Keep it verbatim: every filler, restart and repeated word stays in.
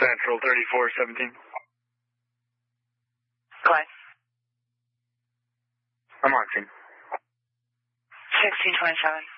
Central thirty-four seventeen. Go ahead. I'm on scene. sixteen twenty-seven.